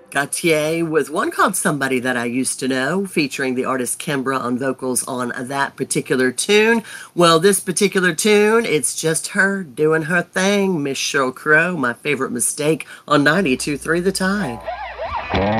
Gautier with one called Somebody That I Used to Know, featuring the artist Kimbra on vocals on that particular tune. Well, this particular tune, it's just her doing her thing. Miss Sheryl Crow, My Favorite Mistake on 92.3 The Tide.